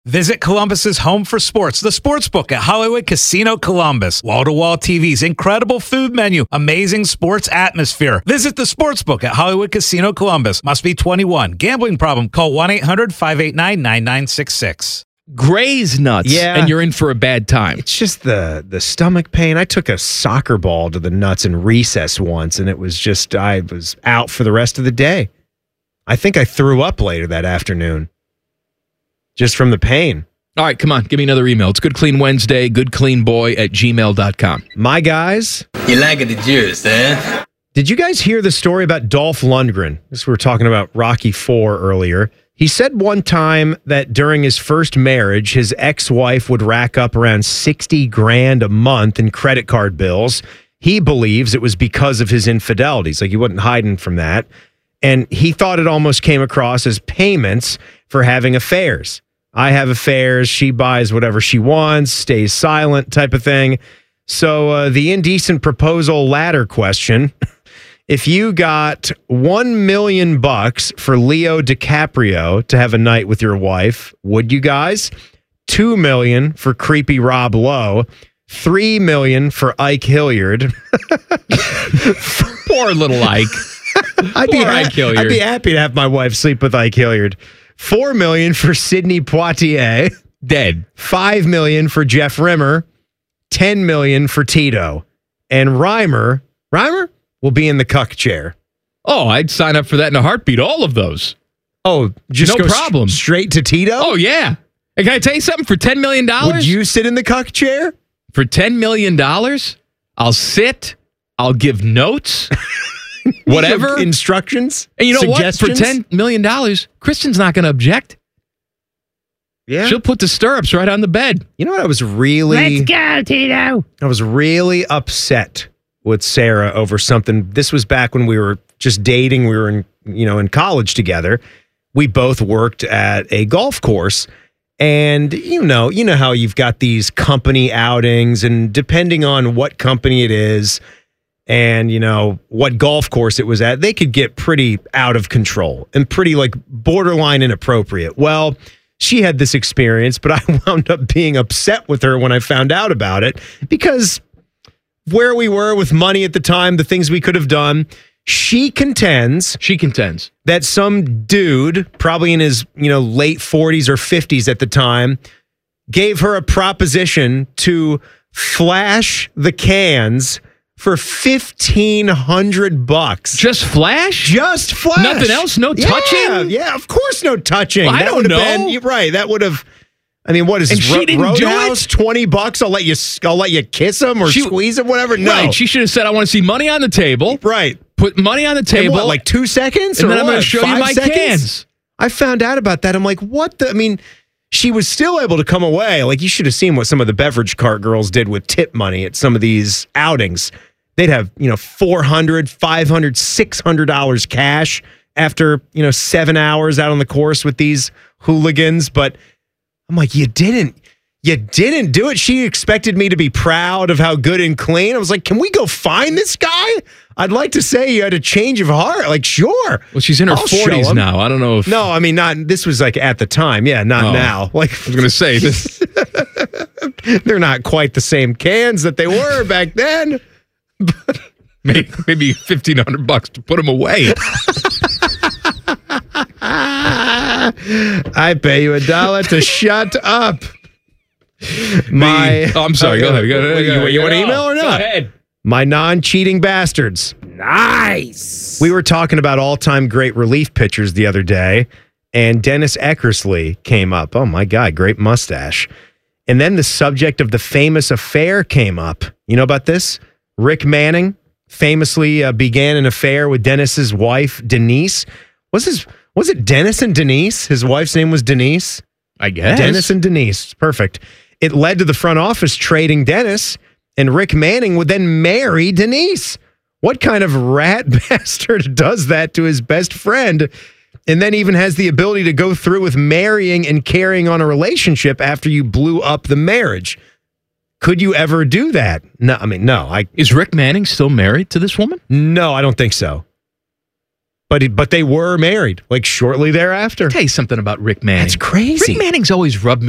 Visit Columbus's home for sports, the Sportsbook at Hollywood Casino Columbus. Wall-to-wall TVs, incredible food menu, amazing sports atmosphere. Visit the Sportsbook at Hollywood Casino Columbus. Must be 21. Gambling problem? Call 1-800-589-9966. Graze nuts, and you're in for a bad time. It's just the stomach pain. I took a soccer ball to the nuts in recess once, and it was just, I was out for the rest of the day. I think I threw up later that afternoon. Just from the pain. All right, come on. Give me another email. It's Good Clean Wednesday, goodcleanboy@gmail.com. My guys. You like the juice, eh? Did you guys hear the story about Dolph Lundgren? We were talking about Rocky IV earlier. He said one time that during his first marriage, his ex-wife would rack up around $60,000 a month in credit card bills. He believes it was because of his infidelities. Like, he wasn't hiding from that. And he thought it almost came across as payments for having affairs. I have affairs. She buys whatever she wants, stays silent type of thing. So the indecent proposal ladder question, if you got $1 million for Leo DiCaprio to have a night with your wife, would you guys? $2 million for creepy Rob Lowe. $3 million for Ike Hilliard. Poor little Ike. I'd be happy to have my wife sleep with Ike Hilliard. $4 million for Sidney Poitier. Dead. $5 million for Jeff Rimmer. $10 million for Tito. And Reimer will be in the cuck chair. Oh, I'd sign up for that in a heartbeat. All of those. Oh, just no go problem. Straight to Tito? Oh, yeah. Hey, can I tell you something? For $10 million? Would you sit in the cuck chair? For $10 million, I'll sit. I'll give notes. Whatever. Instructions? And you know what? For $10 million, Kristen's not going to object. Yeah. She'll put the stirrups right on the bed. You know what? Let's go, Tito. I was really upset with Sarah over something. This was back when we were just dating. We were in college together. We both worked at a golf course. And you know how you've got these company outings, and depending on what company it is, and what golf course it was at, they could get pretty out of control and pretty like borderline inappropriate. Well, she had this experience, but I wound up being upset with her when I found out about it, because where we were with money at the time, the things we could have done, she contends that some dude, probably in his late 40s or 50s at the time, gave her a proposition to flash the cans for $1,500. Just flash? Just flash. Nothing else? No touching? Yeah, of course no touching. Well, I don't know. You're right. That would have. I mean, what is this? She didn't do Roadhouse? it? $20. I'll let you kiss him or squeeze him, whatever. No, right. She should have said, "I want to see money on the table." Right. Put money on the table. And what, like 2 seconds? And or then I'm going to show you my 5 seconds? cans. I found out about that. I'm like, what the? I mean, she was still able to come away. Like, you should have seen what some of the beverage cart girls did with tip money at some of these outings. They'd have, $400, $500, $600 cash after, 7 hours out on the course with these hooligans. But I'm like, you didn't do it. She expected me to be proud of how good and clean. I was like, can we go find this guy? I'd like to say you had a change of heart. Like, sure. Well, she's in her 40s now. I don't know if... No, I mean, this was like at the time. Yeah, not now. Like, I was going to say this. They're not quite the same cans that they were back then. Maybe $1,500 to put them away. I pay you $1 to shut up. I'm sorry. Go ahead. You want to email or not? Go ahead. My non-cheating bastards. Nice. We were talking about all-time great relief pitchers the other day, and Dennis Eckersley came up. Oh, my God, great mustache. And then the subject of the famous affair came up. You know about this? Rick Manning famously began an affair with Dennis's wife, Denise. Was it Dennis and Denise? His wife's name was Denise? I guess. Dennis and Denise. Perfect. It led to the front office trading Dennis, and Rick Manning would then marry Denise. What kind of rat bastard does that to his best friend, and then even has the ability to go through with marrying and carrying on a relationship after you blew up the marriage? Could you ever do that? No, I mean, no. Is Rick Manning still married to this woman? No, I don't think so. But they were married, like shortly thereafter. I'll tell you something about Rick Manning. That's crazy. Rick Manning's always rubbed me